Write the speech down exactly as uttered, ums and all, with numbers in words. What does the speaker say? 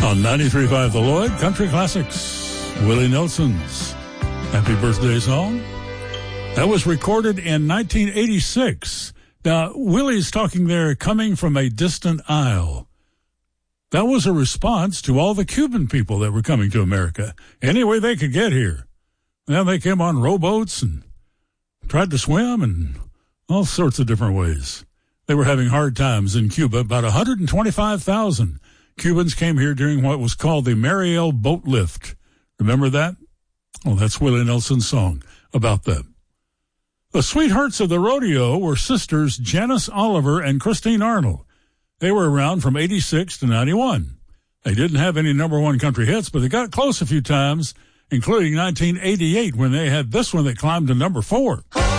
On ninety-three point five The Lloyd, Country Classics, Willie Nelson's Happy Birthday song. That was recorded in nineteen eighty-six. Now, Willie's talking there, coming from a distant isle. That was a response to all the Cuban people that were coming to America. Any way they could get here. Then they came on rowboats and tried to swim and all sorts of different ways. They were having hard times in Cuba. About one hundred twenty-five thousand Cubans came here during what was called the Mariel Boat Lift. Remember that? Well, that's Willie Nelson's song about that. The sweethearts of the rodeo were sisters Janice Oliver and Christine Arnold. They were around from eighty-six to ninety-one. They didn't have any number one country hits, but they got close a few times, including nineteen eighty-eight when they had this one that climbed to number four.